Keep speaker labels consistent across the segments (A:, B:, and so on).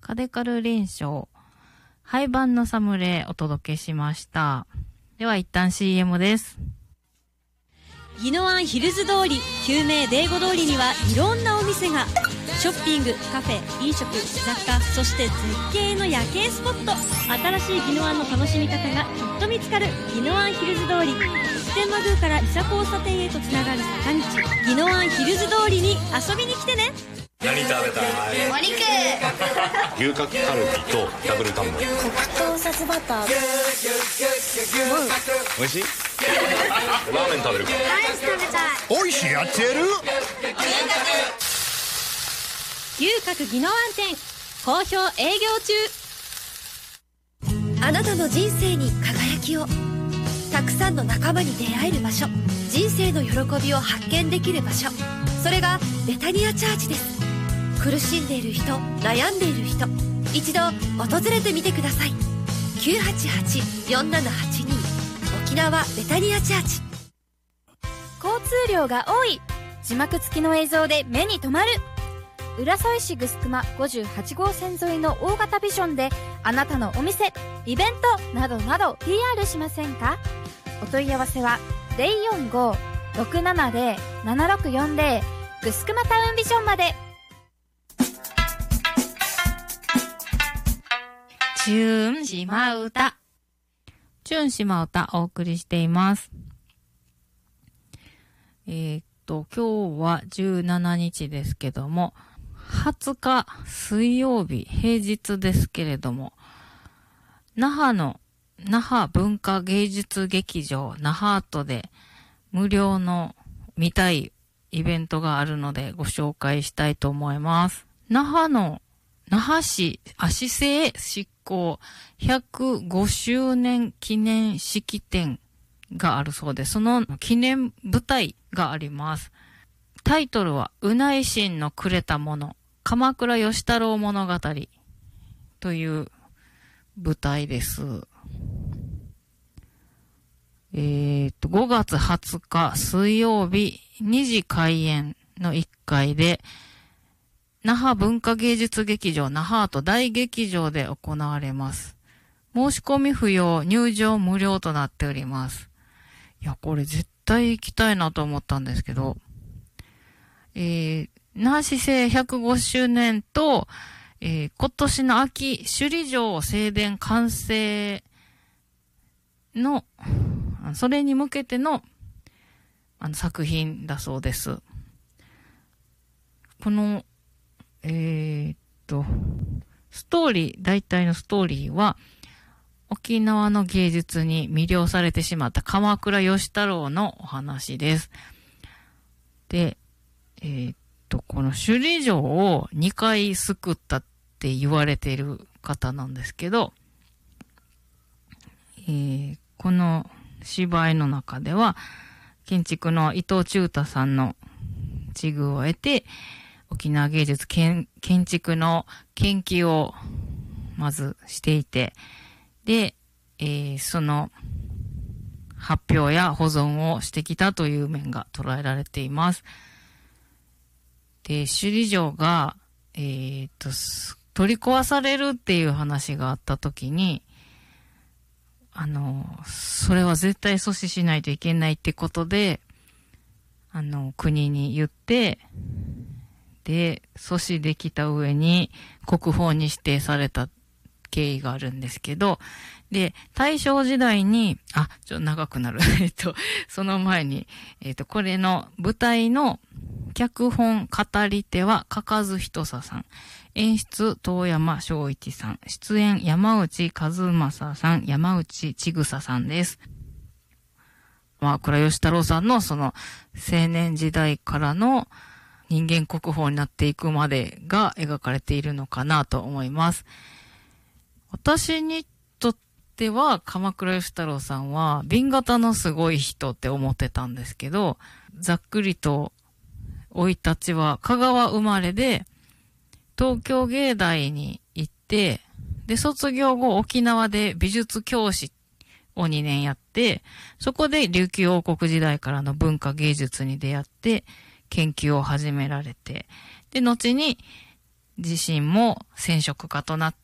A: カデカル連勝、廃盤の侍お届けしました。では一旦 CM です。
B: 宜野湾ヒルズ通り、旧名デーゴ通りにはいろんなお店が。ショッピング、カフェ、飲食、雑貨、そして絶景の夜景スポット。新しい宜野湾の楽しみ方がきっと見つかる宜野湾ヒルズ通り。普天満宮から伊佐交差点へとつながる坂道、宜野湾ヒルズ通りに遊びに来てね。
C: 何食べたい？
D: お肉。
C: 牛角カルビとダブルタンボリ。
D: 黒糖サツバター。
C: 美味しい？ラーメン食べるか？
D: アイス食べたい。
E: おいしいやつやる？
B: 牛角宜野湾店好評営業中。
F: あなたの人生に輝きを。たくさんの仲間に出会える場所、人生の喜びを発見できる場所、それがベタニアチャーチです。苦しんでいる人、悩んでいる人、一度訪れてみてください。 988-4782 沖縄ベタニアチャーチ。
G: 交通量が多い、字幕付きの映像で目に留まる。浦添市ぐすくま58号線沿いの大型ビジョンであなたのお店、イベントなどなど PR しませんか？お問い合わせは 045-670-7640 ぐすくまタウンビジョンまで。
A: チューン島唄、チューン島唄お送りしています。今日は17日ですけども、20日水曜日平日ですけれども、那覇文化芸術劇場那覇アートで無料の見たいイベントがあるのでご紹介したいと思います。那覇市足製執行105周年記念式典があるそうで、その記念舞台があります。タイトルはうないしんのくれたもの、鎌倉義太郎物語という舞台です。5月20日水曜日2時開演の1回で、那覇文化芸術劇場那覇アート大劇場で行われます。申し込み不要、入場無料となっております。いや、これ絶対行きたいなと思ったんですけど、那覇市政105周年と、今年の秋、首里城正殿完成の、それに向けての、作品だそうです。この、ストーリー、大体のストーリーは、沖縄の芸術に魅了されてしまった鎌倉義太郎のお話です。で、この首里城を2回救ったって言われている方なんですけど、この芝居の中では、建築の伊藤忠太さんの知遇を得て、沖縄芸術建築の研究をまずしていて、で、その発表や保存をしてきたという面が捉えられています。で、首里城が、取り壊されるっていう話があったときに、それは絶対阻止しないといけないってことで、国に言って、で、阻止できた上に国宝に指定された経緯があるんですけど、で、大正時代に、長くなる。その前に、これの舞台の脚本語り手は嘉数人佐さん。演出、遠山昭一さん。出演、山内和正さん、山内千草さんです。倉義太郎さんのその青年時代からの人間国宝になっていくまでが描かれているのかなと思います。私にとっては鎌倉義太郎さんは紅型のすごい人って思ってたんですけど、ざっくりと生い立ちは香川生まれで東京芸大に行って、で卒業後沖縄で美術教師を2年やって、そこで琉球王国時代からの文化芸術に出会って研究を始められて、で後に自身も染色家となって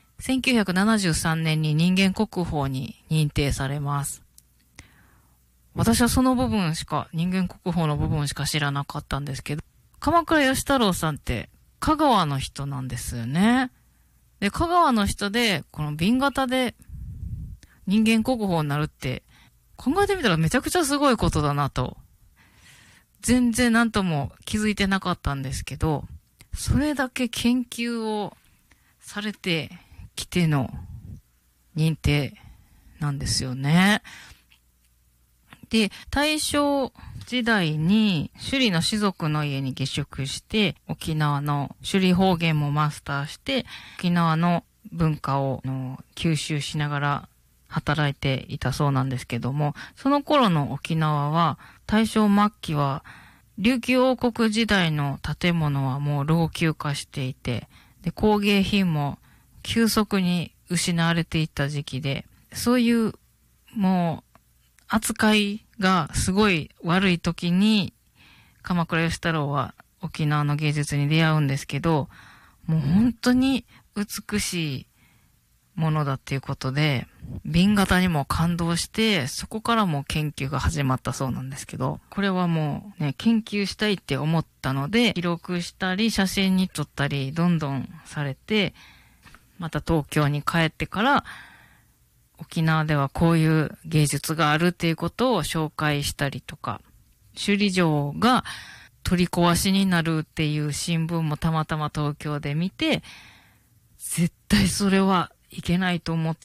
A: 、1973年に人間国宝に認定されます。私はその部分しか、人間国宝の部分しか知らなかったんですけど、鎌倉芳太郎さんって香川の人なんですよね。で、香川の人で、この紅型で人間国宝になるって、考えてみたらめちゃくちゃすごいことだなと。全然なんとも気づいてなかったんですけど、それだけ研究をされてきての認定なんですよね。で、大正時代に首里の士族の家に下宿して、沖縄の首里方言もマスターして、沖縄の文化を吸収しながら働いていたそうなんですけども、その頃の沖縄は大正末期は琉球王国時代の建物はもう老朽化していて、で工芸品も急速に失われていった時期で、そういうもう扱いがすごい悪い時に鎌倉芳太郎は沖縄の芸術に出会うんですけど、もう本当に美しいものだっていうことで、紅型にも感動して、そこからも研究が始まったそうなんですけど、これはもうね、研究したいって思ったので、記録したり、写真に撮ったり、どんどんされて、また東京に帰ってから、沖縄ではこういう芸術があるっていうことを紹介したりとか、首里城が取り壊しになるっていう新聞もたまたま東京で見て、絶対それはいけないと思って、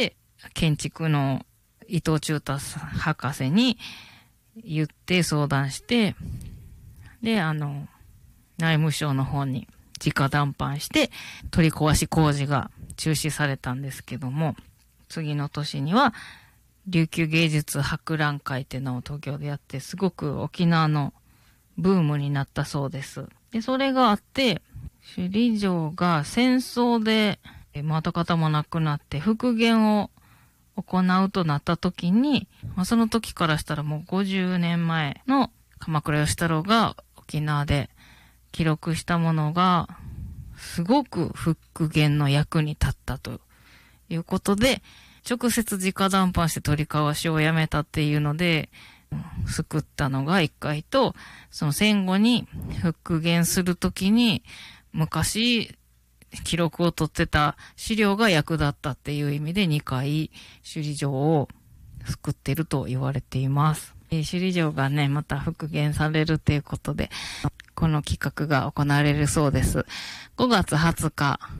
A: 建築の伊藤忠太博士に言って相談して、で、内務省の方に直談判して、取り壊し工事が中止されたんですけども、次の年には、琉球芸術博覧会っていうのを東京でやって、すごく沖縄のブームになったそうです。で、それがあって、首里城が戦争で、跡形もなくなって復元を行うとなった時に、その時からしたらもう50年前の鎌倉芳太郎が沖縄で記録したものが、すごく復元の役に立ったということで、直接直談判して取り交わしをやめたっていうので、救ったのが一回と、その戦後に復元するときに、昔記録を取ってた資料が役立ったっていう意味で2回首里城を救っていると言われています。首里城がね、また復元されるっていうことで、この企画が行われるそうです。5月20日